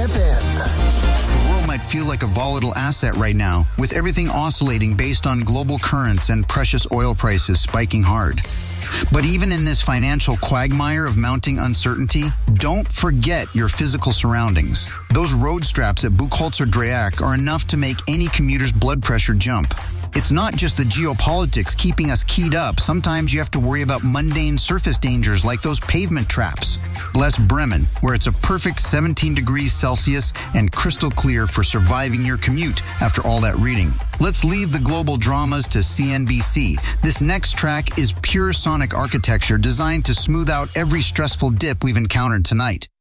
The world might feel like a volatile asset right now, with everything oscillating based on global currents and precious oil prices spiking hard. But even in this financial quagmire of mounting uncertainty, don't forget your physical surroundings. Those road straps at Buchholzer Dreieck are enough to make any commuter's blood pressure jump. It's not just the geopolitics keeping us keyed up. Sometimes you have to worry about mundane surface dangers like those pavement traps. Bless Bremen, where it's a perfect 17 degrees Celsius and crystal clear for surviving your commute after all that reading. Let's leave the global dramas to CNBC. This next track is pure sonic architecture designed to smooth out every stressful dip we've encountered tonight.